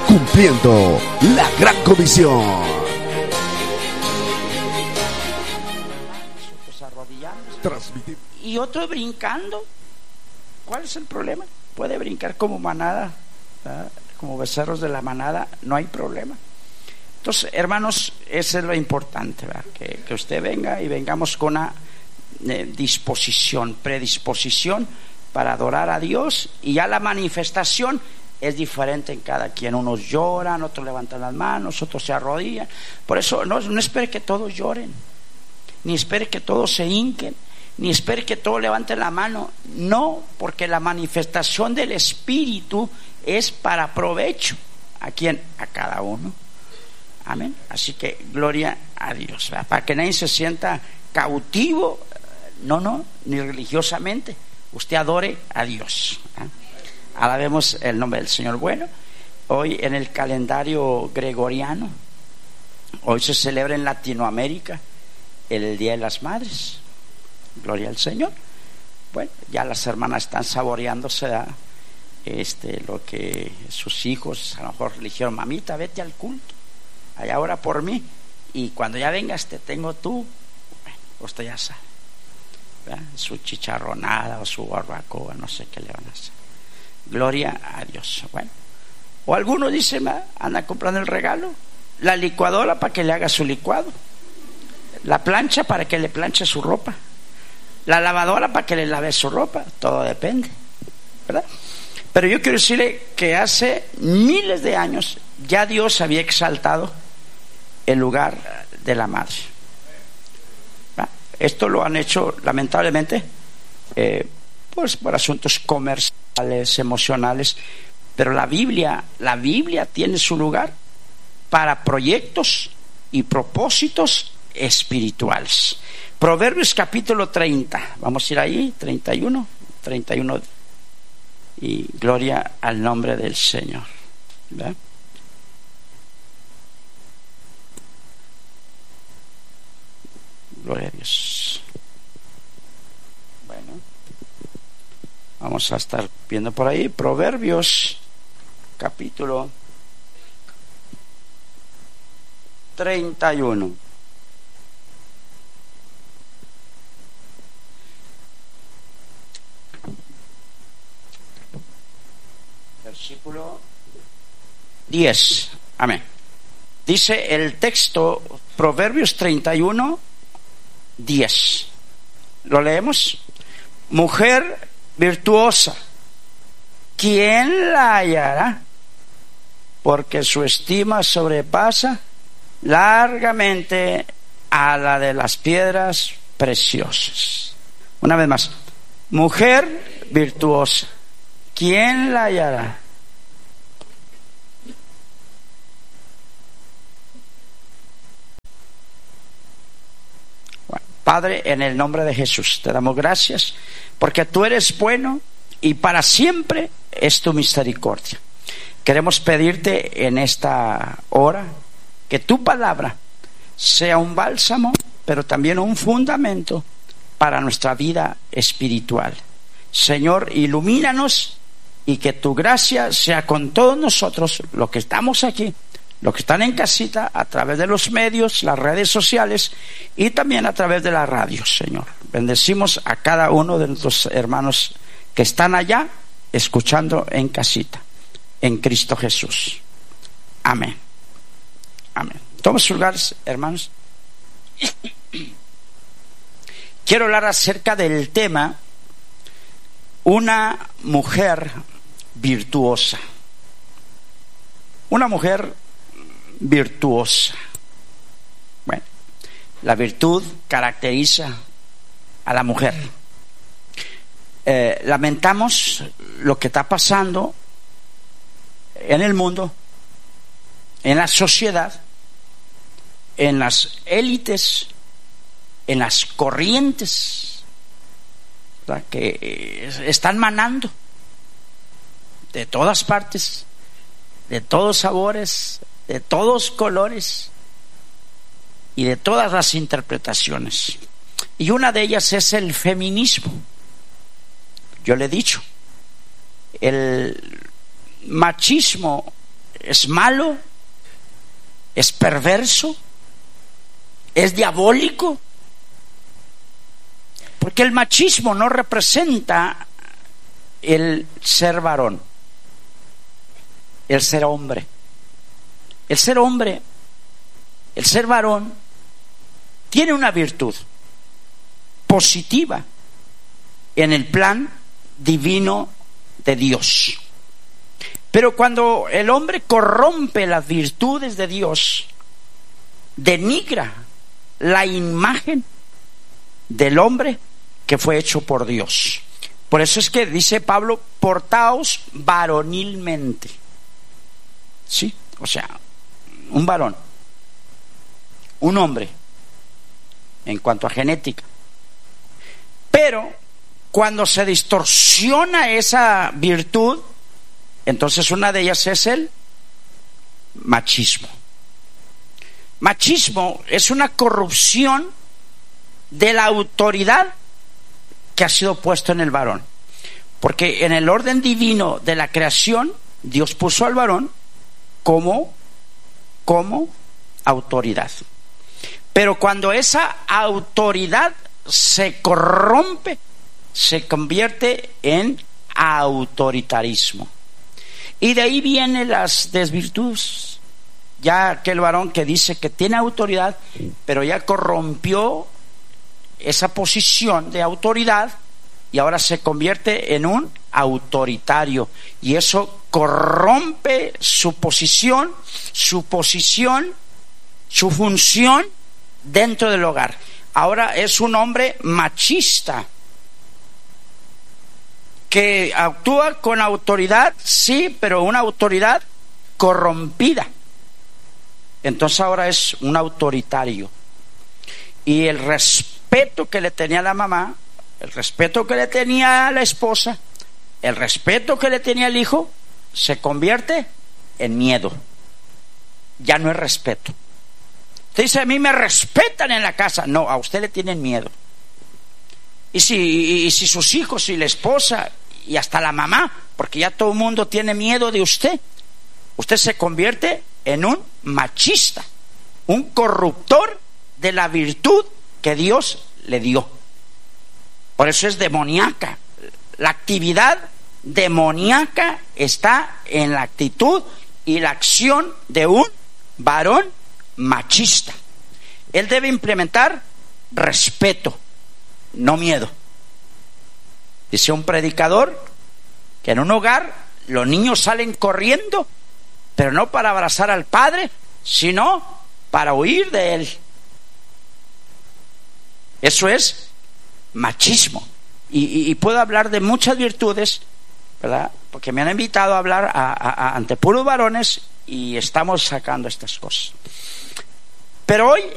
cumpliendo la gran comisión. Transmitir. Y otro brincando. ¿Cuál es el problema? Puede brincar como manada, ¿verdad? Como becerros de la manada, no hay problema. Entonces, hermanos, eso es lo importante, ¿verdad? Que usted venga y vengamos con una predisposición para adorar a Dios, y ya la manifestación es diferente en cada quien. Unos lloran, otros levantan las manos, otros se arrodillan. Por eso no espere que todos lloren, ni espere que todos se hinquen, ni espere que todos levanten la mano. No, porque la manifestación del Espíritu es para provecho. ¿A quién? A cada uno. Amén. Así que gloria a Dios, ¿verdad? Para que nadie se sienta cautivo, no, ni religiosamente. Usted adore a Dios, ¿verdad? Alabemos el nombre del Señor. Bueno, hoy en el calendario gregoriano, hoy se celebra en Latinoamérica el Día de las Madres. Gloria al Señor. Bueno, ya las hermanas están saboreándose, ¿verdad? Lo que sus hijos a lo mejor le dijeron: mamita, vete al culto, allá ora por mí, y cuando ya vengas te tengo tú. Bueno, usted ya sabe, ¿verdad? Su chicharronada o su barbacoa, no sé qué le van a hacer. Gloria a Dios. Bueno, o algunos dicen: anda comprando el regalo, la licuadora para que le haga su licuado, la plancha para que le planche su ropa, la lavadora para que le lave su ropa. Todo depende, ¿verdad? Pero yo quiero decirle que hace miles de años ya Dios había exaltado el lugar de la madre, ¿verdad? Esto lo han hecho lamentablemente pues por asuntos comerciales, emocionales, pero la Biblia tiene su lugar para proyectos y propósitos espirituales. Proverbios capítulo 30, vamos a ir ahí, 31, y gloria al nombre del Señor, ¿verdad? Gloria a Dios. Bueno, vamos a estar viendo por ahí Proverbios capítulo 31. Versículo 10. Amén. Dice el texto, Proverbios 31, 10. ¿Lo leemos? Mujer virtuosa, ¿quién la hallará? Porque su estima sobrepasa largamente a la de las piedras preciosas. Una vez más, mujer virtuosa, ¿quién la hallará? Bueno, Padre, en el nombre de Jesús, te damos gracias porque tú eres bueno y para siempre es tu misericordia. Queremos pedirte en esta hora que tu palabra sea un bálsamo, pero también un fundamento para nuestra vida espiritual. Señor, ilumínanos y que tu gracia sea con todos nosotros, los que estamos aquí, los que están en casita, a través de los medios, las redes sociales y también a través de la radio, Señor. Bendecimos a cada uno de nuestros hermanos que están allá escuchando en casita, en Cristo Jesús. Amén. Amén. Tomen sus lugares, hermanos. Quiero hablar acerca del tema una mujer virtuosa. Una mujer virtuosa. Bueno, la virtud caracteriza a la mujer. Lamentamos lo que está pasando en el mundo, en la sociedad, en las élites, en las corrientes, ¿verdad?, que están manando de todas partes, de todos sabores, de todos colores y de todas las interpretaciones. Y una de ellas es el feminismo. Yo le he dicho, el machismo es malo, es perverso, es diabólico. Porque el machismo no representa el ser varón, el ser hombre. El ser hombre, el ser varón, tiene una virtud positiva en el plan divino de Dios. Pero cuando el hombre corrompe las virtudes de Dios, denigra la imagen del hombre que fue hecho por Dios. Por eso es que dice Pablo, portaos varonilmente. Sí, o sea, un varón, un hombre, en cuanto a genética. Pero cuando se distorsiona esa virtud, entonces una de ellas es el machismo. Machismo es una corrupción de la autoridad que ha sido puesto en el varón. Porque en el orden divino de la creación, Dios puso al varón como autoridad. Pero cuando esa autoridad se corrompe, se convierte en autoritarismo. Y de ahí vienen las desvirtudes. Ya aquel varón que dice que tiene autoridad, pero ya corrompió esa posición de autoridad y ahora se convierte en un autoritario. Y eso corrompe su posición, su función dentro del hogar. Ahora es un hombre machista que actúa con autoridad, sí, pero una autoridad corrompida. Entonces ahora es un autoritario. Y el respeto que le tenía a la mamá, el respeto que le tenía a la esposa, el respeto que le tenía al hijo, se convierte en miedo. Ya no es respeto. Usted dice, a mí me respetan en la casa. No, a usted le tienen miedo. Y si sus hijos y la esposa y hasta la mamá, porque ya todo el mundo tiene miedo de usted, usted se convierte en un machista, un corruptor de la virtud que Dios le dio. Por eso es demoníaca. La actividad demoníaca está en la actitud y la acción de un varón machista. Él debe implementar respeto, no miedo. Dice un predicador que en un hogar los niños salen corriendo, pero no para abrazar al padre, sino para huir de él. Eso es machismo. Y puedo hablar de muchas virtudes, ¿verdad? Porque me han invitado a hablar ante puros varones y estamos sacando estas cosas. Pero hoy